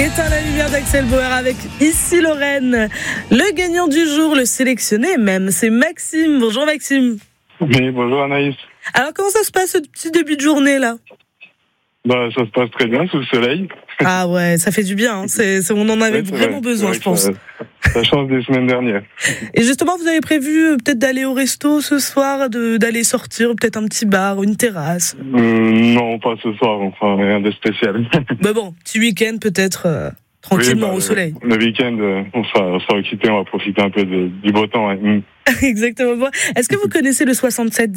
Éteins la lumière d'Axel Bauer avec Ici Lorraine. Le gagnant du jour, le sélectionné même, c'est Maxime. Bonjour Maxime. Oui, bonjour Anaïs. Alors comment ça se passe ce petit début de journée là ? Ça se passe très bien sous le soleil. Ah ouais, ça fait du bien, hein. On en avait vraiment besoin, je pense. Ça change des semaines dernières. Et justement, vous avez prévu peut-être d'aller au resto ce soir, d'aller sortir, peut-être un petit bar, une terrasse ? Non, pas ce soir, enfin rien de spécial. Bah bon, petit week-end peut-être tranquillement au soleil. Le week-end, on sera occupé, on va profiter un peu du beau temps. Ouais. Exactement. Est-ce que vous connaissez le 67-17 ?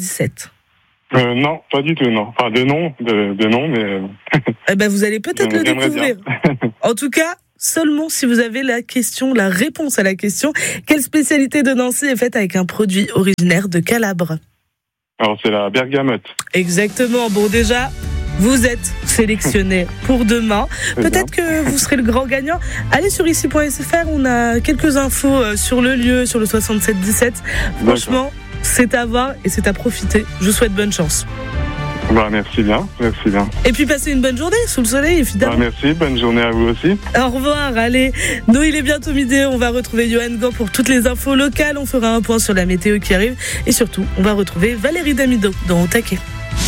Non, pas du tout, non. Enfin, de nom, mais... Eh ben, vous allez peut-être le découvrir. En tout cas, seulement si vous avez la réponse à la question. Quelle spécialité de Nancy est faite avec un produit originaire de Calabre ? Alors, c'est la bergamote. Exactement. Bon, déjà, vous êtes sélectionné pour demain. Peut-être que vous serez le grand gagnant. Allez sur ici.fr, on a quelques infos sur le lieu, sur le 67-17. Franchement, c'est à voir et c'est à profiter. Je vous souhaite bonne chance. Merci bien. Et puis passez une bonne journée sous le soleil, évidemment. Merci, bonne journée à vous aussi. Au revoir, allez. Nous, il est bientôt midi, on va retrouver Johan Gant pour toutes les infos locales. On fera un point sur la météo qui arrive. Et surtout, on va retrouver Valérie Damido dans Au Taquet.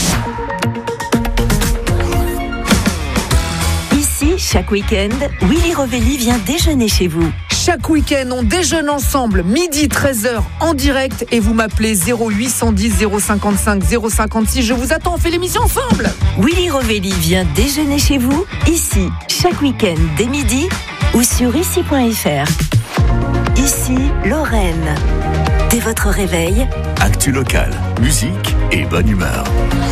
Ici, chaque week-end, Willy Rovelli vient déjeuner chez vous. Chaque week-end, on déjeune ensemble, midi 13h en direct et vous m'appelez 0810 055 056. Je vous attends, on fait l'émission ensemble. Willy Rovelli vient déjeuner chez vous, ici, chaque week-end dès midi ou sur ici.fr. Ici, Lorraine. Dès votre réveil, actu locale, musique et bonne humeur.